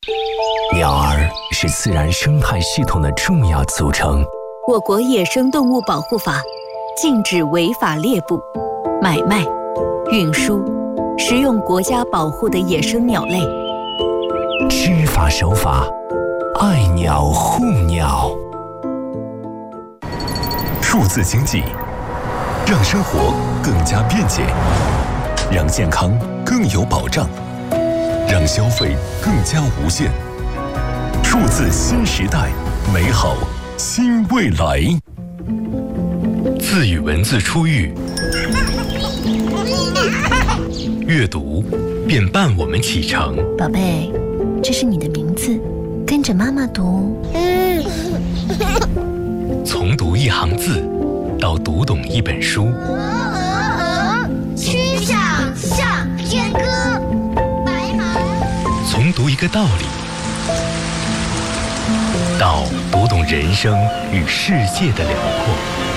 鸟儿是自然生态系统的重要组成。 我国野生动物保护法禁止违法猎捕、买卖、运输、食用国家保护的野生鸟类。 知法守法，爱鸟护鸟。 数字经济让生活更加便捷，让健康更有保障，让消费更加无限。数字新时代，美好新未来。 字与文字初遇，阅读便伴我们启程。 宝贝，这是你的名字，跟着妈妈读。 从读一行字到读懂一本书， 曲项向天歌，白马。 从读一个道理到读懂人生与世界的辽阔。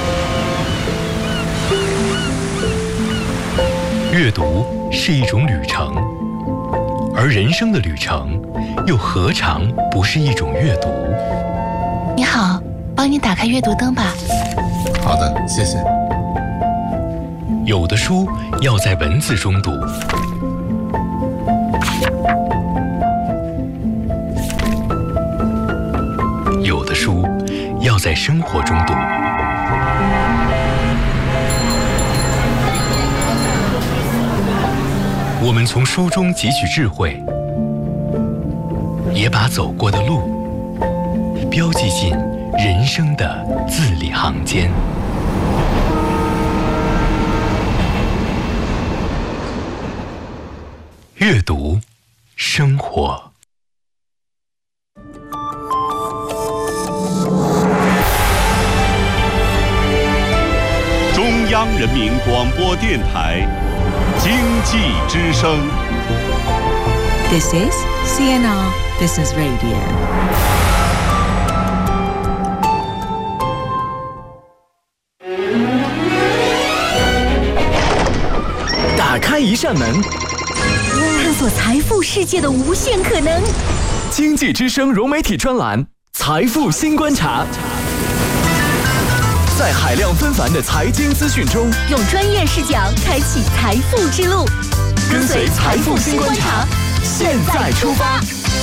阅读是一种旅程，而人生的旅程又何尝不是一种阅读？ 你好，帮你打开阅读灯吧。 好的，谢谢。 有的书要在文字中读，有的书要在生活中读。我们从书中汲取智慧，也把走过的路标记进人生的字里行间。阅读，生活。 中央人民广播电台经济之声。 This is CNR Business Radio。 打开一扇门， 探索财富世界的无限可能。 经济之声融媒体专栏财富新观察，在海量纷繁的财经资讯中， 用专业视角开启财富之路， 跟随财富新观察，现在出发。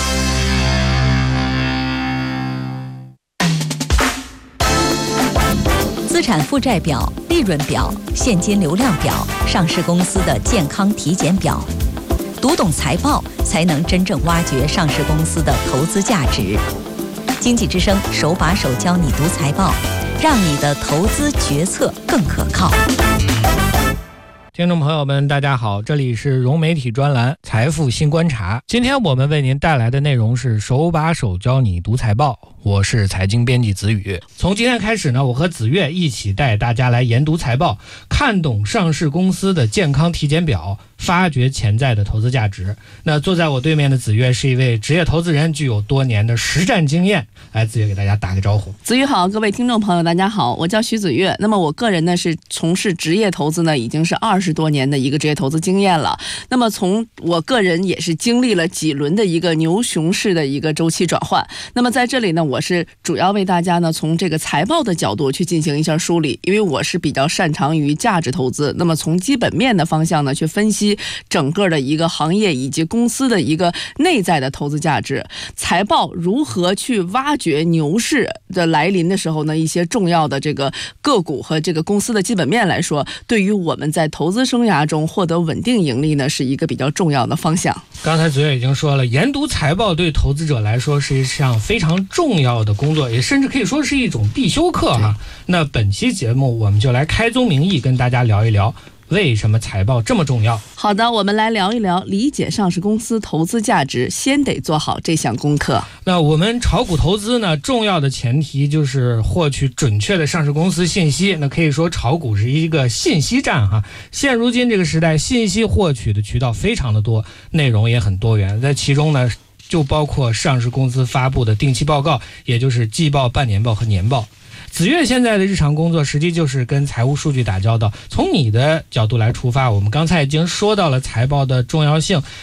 资产负债表、利润表、现金流量表、上市公司的健康体检表，读懂财报，才能真正挖掘上市公司的投资价值。经济之声手把手教你读财报，让你的投资决策更可靠。 听众朋友们大家好，这里是融媒体专栏财富新观察。今天我们为您带来的内容是手把手教你读财报，我是财经编辑子宇。从今天开始呢，我和子越一起带大家来研读财报，看懂上市公司的健康体检表，发掘潜在的投资价值。那坐在我对面的子越是一位职业投资人，具有多年的实战经验。来，子越给大家打个招呼。 子宇好，各位听众朋友大家好，我叫徐子越。那么我个人呢是从事职业投资呢已经是20多年的一个职业投资经验了。那么从我个人也是经历了几轮的一个牛熊市的一个周期转换。那么在这里呢，我是主要为大家呢从这个财报的角度去进行一下梳理，因为我是比较擅长于价值投资。那么从基本面的方向呢去分析整个的一个行业以及公司的一个内在的投资价值。财报如何去挖掘牛市的来临的时候呢，一些重要的这个个股和这个公司的基本面来说，对于我们在投资生涯中获得稳定盈利呢，是一个比较重要的方向。 刚才子越已经说了，研读财报对投资者来说是一项非常重要的工作，也甚至可以说是一种必修课哈。那本期节目我们就来开宗明义跟大家聊一聊，为什么财报这么重要？ 好的，我们来聊一聊理解上市公司投资价值，先得做好这项功课。 那我们炒股投资呢，重要的前提就是获取准确的上市公司信息。那可以说炒股是一个信息战哈。现如今这个时代，信息获取的渠道非常的多，内容也很多元，在其中呢就包括上市公司发布的定期报告，也就是季报、半年报和年报。子越现在的日常工作实际就是跟财务数据打交道。从你的角度来出发，我们刚才已经说到了财报的重要性，那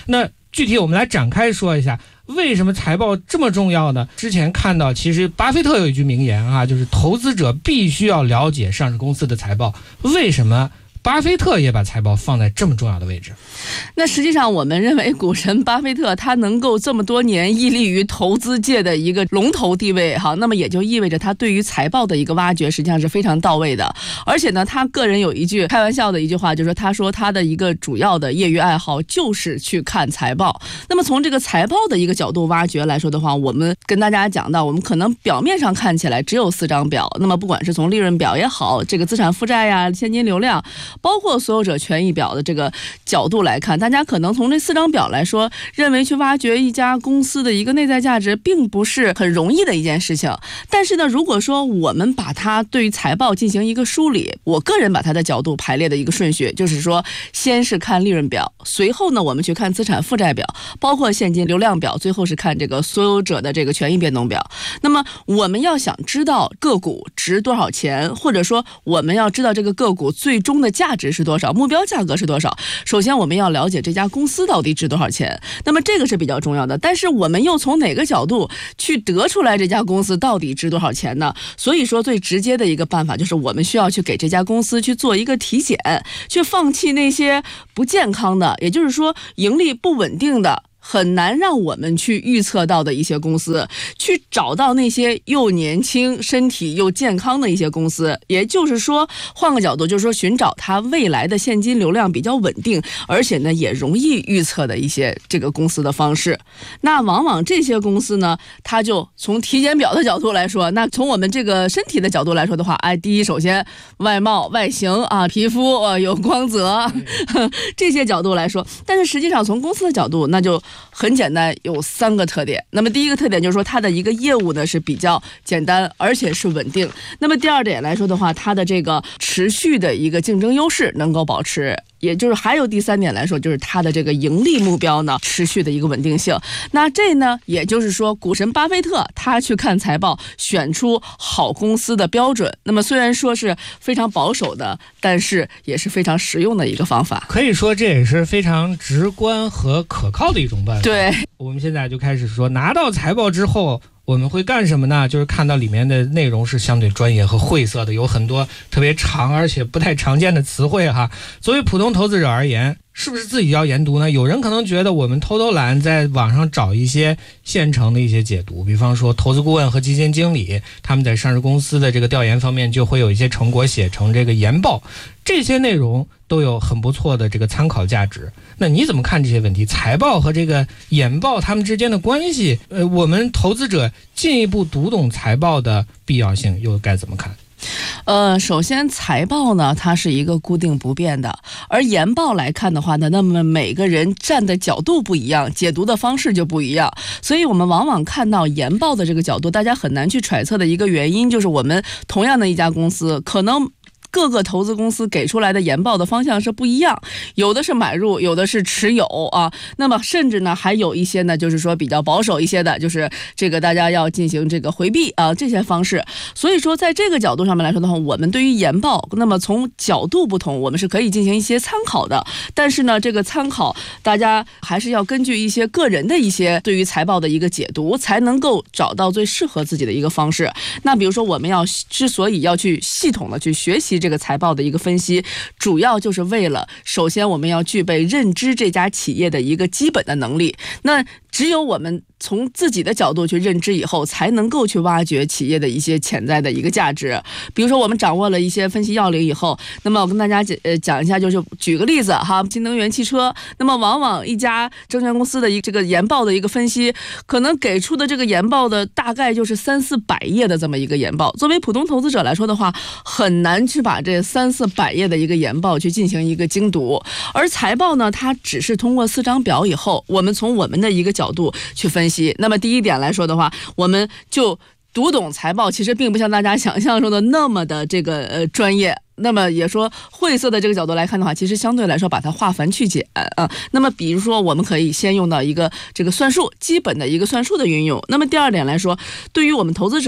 具体我们来展开说一下，为什么财报这么重要呢？之前看到其实巴菲特有一句名言啊，就是投资者必须要了解上市公司的财报。为什么巴菲特也把财报放在这么重要的位置？ 那实际上我们认为股神巴菲特他能够这么多年屹立于投资界的一个龙头地位哈，那么也就意味着他对于财报的一个挖掘实际上是非常到位的。而且呢，他个人有一句开玩笑的一句话，就是说他说他的一个主要的业余爱好就是去看财报。那么从这个财报的一个角度挖掘来说的话，我们跟大家讲到，我们可能表面上看起来只有4张表，那么不管是从利润表也好，这个资产负债呀、现金流量，包括所有者权益表的这个角度来看，大家可能从这4张表来说，认为去挖掘一家公司的一个内在价值并不是很容易的一件事情。但是呢，如果说我们把它对于财报进行一个梳理，我个人把它的角度排列的一个顺序，就是说先是看利润表，随后呢我们去看资产负债表，包括现金流量表，最后是看这个所有者的这个权益变动表。那么我们要想知道个股值多少钱，或者说我们要知道这个个股最终的价值是多少，目标价格是多少，首先我们要了解这家公司到底值多少钱，那么这个是比较重要的。但是我们又从哪个角度去得出来这家公司到底值多少钱呢？所以说最直接的一个办法就是我们需要去给这家公司去做一个体检，去放弃那些不健康的，也就是说盈利不稳定的，很难让我们去预测到的一些公司，去找到那些又年轻、身体又健康的一些公司。也就是说，换个角度，就是说寻找它未来的现金流量比较稳定，而且呢也容易预测的一些这个公司的方式。那往往这些公司呢，它就从体检表的角度来说，那从我们这个身体的角度来说的话，第一，首先外貌、外形啊，皮肤有光泽这些角度来说，但是实际上从公司的角度，那就很简单，有3个特点。那么第一个特点就是说它的一个业务呢是比较简单，而且是稳定。那么第二点来说的话，它的这个持续的一个竞争优势能够保持。也就是还有第3点来说，就是它的这个盈利目标呢持续的一个稳定性。那这呢，也就是说股神巴菲特他去看财报，选出好公司的标准。那么虽然说是非常保守的，但是也是非常实用的一个方法。 可以说这也是非常直观和可靠的一种办法。 对， 我们现在就开始说，拿到财报之后我们会干什么呢？就是看到里面的内容是相对专业和晦涩的，有很多特别长而且不太常见的词汇哈。作为普通投资者而言，是不是自己要研读呢？有人可能觉得我们偷懒，在网上找一些现成的一些解读，比方说投资顾问和基金经理，他们在上市公司的这个调研方面就会有一些成果写成这个研报，这些内容都有很不错的这个参考价值。那你怎么看这些问题？财报和这个研报他们之间的关系，我们投资者进一步读懂财报的必要性又该怎么看？ 首先财报呢，它是一个固定不变的，而研报来看的话呢，那么每个人站的角度不一样，解读的方式就不一样，所以我们往往看到研报的这个角度，大家很难去揣测的一个原因，就是我们同样的一家公司，可能各个投资公司给出来的研报的方向是不一样，有的是买入，有的是持有啊。那么甚至呢，还有一些呢，就是说比较保守一些的，就是这个大家要进行这个回避啊这些方式。所以说，在这个角度上面来说的话，我们对于研报，那么从角度不同，我们是可以进行一些参考的。但是呢，这个参考大家还是要根据一些个人的一些对于财报的一个解读，才能够找到最适合自己的一个方式。那比如说，我们之所以要去系统的去学习这个财报的一个分析，主要就是为了首先我们要具备认知这家企业的一个基本的能力。那只有我们从自己的角度去认知以后，才能够去挖掘企业的一些潜在的一个价值。比如说我们掌握了一些分析要领以后，那么我跟大家讲一下，就是举个例子哈，新能源汽车，那么往往一家证券公司的这个研报的一个分析，可能给出的这个研报的大概就是300-400页的这么一个研报。作为普通投资者来说的话，很难去把这300-400页的一个研报去进行一个精读。而财报呢，它只是通过4张表以后，我们从我们的一个角度去分析。那么第一点来说的话，我们就读懂财报，其实并不像大家想象中的那么的这个专业。那么也说晦涩的这个角度来看的话，其实相对来说把它化繁去简啊。那么比如说我们可以先用到一个这个算术，基本的一个算术的运用。那么第二点来说，对于我们投资者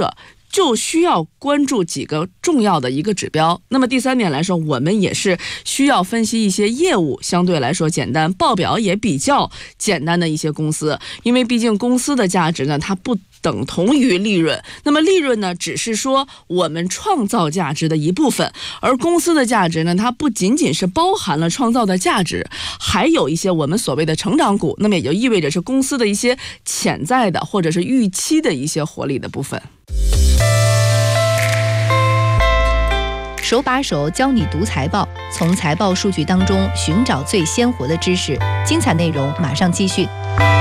就需要关注几个重要的一个指标。那么第3点来说，我们也是需要分析一些业务相对来说简单、报表也比较简单的一些公司，因为毕竟公司的价值呢，它不等同于利润，那么利润呢，只是说我们创造价值的一部分，而公司的价值呢，它不仅仅是包含了创造的价值，还有一些我们所谓的成长股，那么也就意味着是公司的一些潜在的或者是预期的一些活力的部分。 手把手教你读财报，从财报数据当中寻找最鲜活的知识。精彩内容马上继续。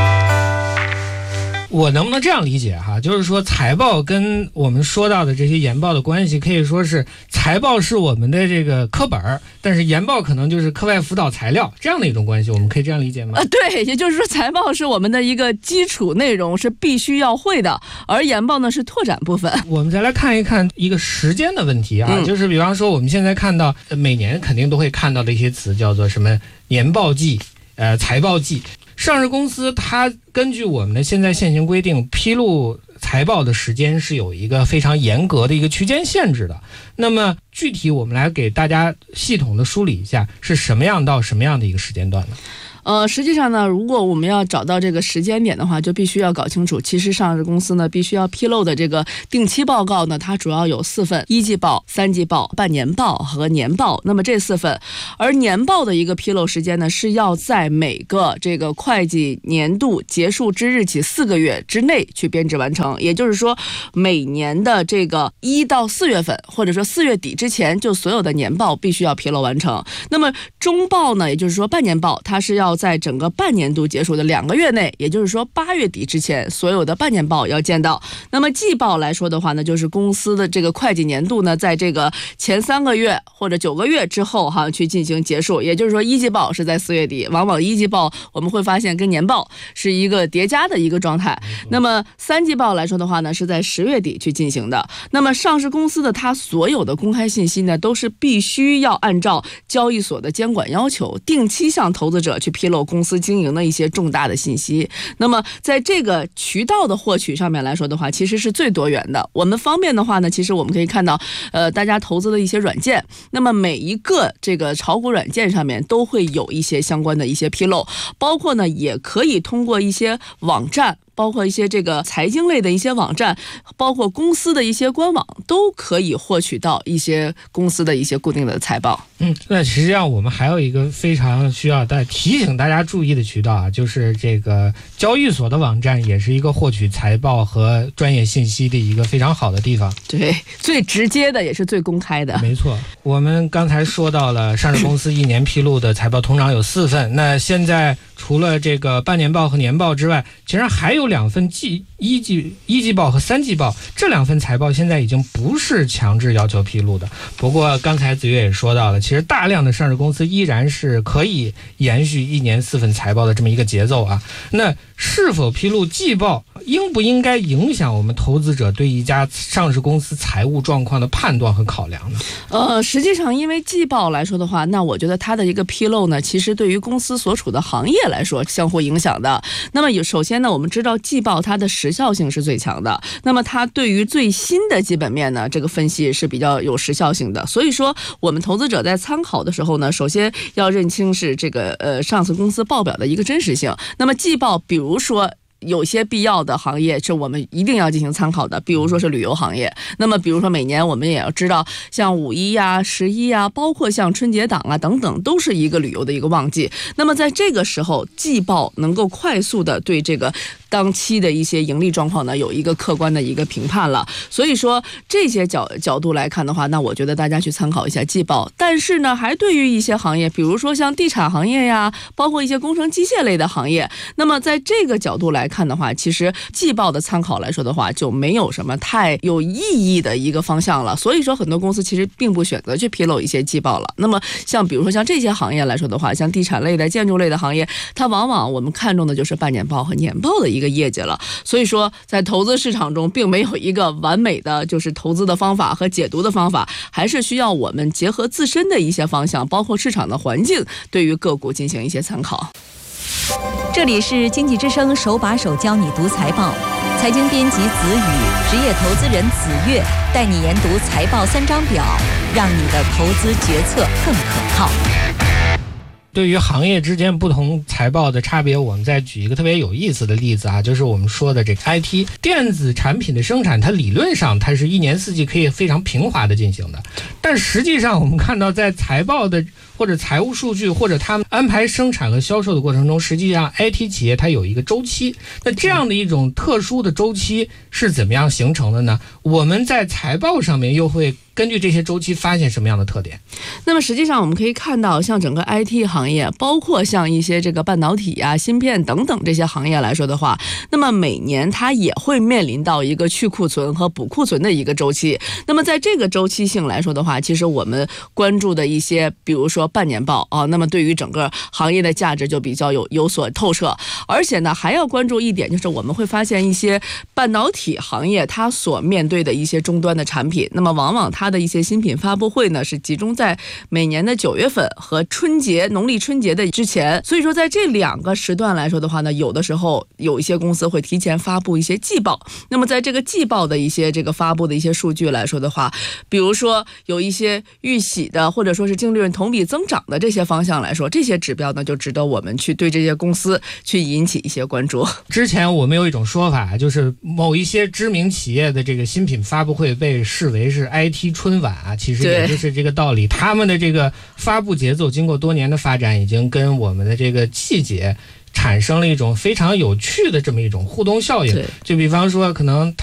我能不能这样理解哈？就是说财报跟我们说到的这些研报的关系，可以说是财报是我们的这个课本，但是研报可能就是课外辅导材料，这样的一种关系，我们可以这样理解吗？ 对，也就是说财报是我们的一个基础内容，是必须要会的，而研报呢是拓展部分。 我们再来看一看一个时间的问题啊，就是比方说我们现在看到每年肯定都会看到的一些词，叫做什么年报季、财报季。上市公司它根据我们的现在现行规定，披露财报的时间是有一个非常严格的一个区间限制的。那么具体我们来给大家系统的梳理一下，是什么样到什么样的一个时间段呢？ 实际上呢，如果我们要找到这个时间点的话，就必须要搞清楚，其实上市公司呢必须要披露的这个定期报告呢，它主要有4份：1季报、3季报、半年报和年报。那么这4份，而年报的一个披露时间呢，是要在每个这个会计年度结束之日起4个月之内去编制完成。也就是说，每年的这个1到4月份，或者说4月底之前，就所有的年报必须要披露完成。那么中报呢，也就是说半年报，它是要在整个半年度结束的2个月内，也就是说8月底之前，所有的半年报要见到。那么季报来说的话呢，就是公司的这个会计年度呢，在这个前3个月或者9个月之后去进行结束。也就是说1季报是在4月底，往往1季报我们会发现跟年报是一个叠加的一个状态。那么3季报来说的话呢，是在10月底去进行的。那么上市公司的它所有的公开信息呢，都是必须要按照交易所的监管要求，定期向投资者去披露公司经营的一些重大的信息。那么在这个渠道的获取上面来说的话，其实是最多元的。我们方面的话呢，其实我们可以看到大家投资的一些软件，那么每一个这个炒股软件上面都会有一些相关的一些披露，包括呢也可以通过一些网站，包括一些这个财经类的一些网站，包括公司的一些官网，都可以获取到一些公司的一些固定的财报。 那实际上我们还有一个非常需要提醒大家注意的渠道啊，就是这个交易所的网站也是一个获取财报和专业信息的一个非常好的地方。 对，最直接的也是最公开的。 没错，我们刚才说到了上市公司1年披露的财报通常有4份，那现在除了这个半年报和年报之外，其实还有2份一季报和3季报，这2份财报现在已经不是强制要求披露的。不过刚才子越也说到了，其实大量的上市公司依然是可以延续1年4份财报的这么一个节奏啊。那是否披露季报，应不应该影响我们投资者对一家上市公司财务状况的判断和考量呢？ 实际上因为季报来说的话，那我觉得它的一个披露呢，其实对于公司所处的行业来说相互影响的。那么首先呢，我们知道季报它的时效性是最强的，那么它对于最新的基本面呢，这个分析是比较有时效性的。所以说我们投资者在参考的时候呢，首先要认清是这个上市公司报表的一个真实性。那么季报比如说有些必要的行业是我们一定要进行参考的，比如说是旅游行业。那么比如说每年我们也要知道，像5·1呀、11呀，包括像春节档啊等等，都是一个旅游的一个旺季。那么在这个时候，季报能够快速的对这个当期的一些盈利状况呢，有一个客观的一个评判了。所以说这些角度来看的话，那我觉得大家去参考一下季报。但是呢，还对于一些行业，比如说像地产行业呀，包括一些工程机械类的行业，那么在这个角度来看的话，其实季报的参考来说的话，就没有什么太有意义的一个方向了。所以说很多公司其实并不选择去披露一些季报了。那么像比如说像这些行业来说的话，像地产类的、建筑类的行业，它往往我们看重的就是半年报和年报的一个业绩了。所以说在投资市场中并没有一个完美的就是投资的方法和解读的方法，还是需要我们结合自身的一些方向，包括市场的环境，对于个股进行一些参考。 这里是经济之声手把手教你读财报， 财经编辑子宇，职业投资人子越，带你研读财报3张表，让你的投资决策更可靠。 对于行业之间不同财报的差别，我们再举一个特别有意思的例子啊，就是我们说的这个 IT 电子产品的生产，它理论上它是一年四季可以非常平滑的进行的，但实际上我们看到在财报的或者财务数据或者他们安排生产和销售的过程中，实际上 IT 企业它有一个周期。那这样的一种特殊的周期是怎么样形成的呢？我们在财报上面又会根据这些周期发现什么样的特点？ 那么实际上我们可以看到，像整个 IT 行业，包括像一些这个半导体啊、芯片等等这些行业来说的话，那么每年它也会面临到一个去库存和补库存的一个周期。那么在这个周期性来说的话，其实我们关注的一些，比如说半年报啊，那么对于整个行业的价值就比较有所透彻。而且呢，还要关注一点，就是我们会发现一些半导体行业它所面对的一些终端的产品，那么往往它的一些新品发布会呢，是集中在每年的9月份和农历春节的之前。所以说在这2个时段来说的话呢，有的时候有一些公司会提前发布一些季报。那么在这个季报的一些这个发布的一些数据来说的话，比如说有一些预喜的或者说是净利润同比增长的这些方向来说，这些指标呢就值得我们去对这些公司去引起一些关注。 之前我们有一种说法，就是某一些知名企业的这个新品发布会被视为是 IT 春晚啊，其实也就是这个道理。他们的这个发布节奏经过多年的发展，已经跟我们的这个季节产生了一种非常有趣的这么一种互动效应。就比方说可能